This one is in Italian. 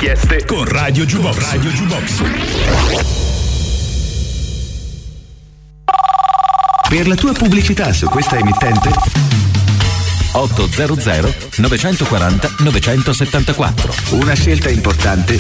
richieste con Radio Jukebox. Per la tua pubblicità su questa emittente 800 940 974. una scelta importante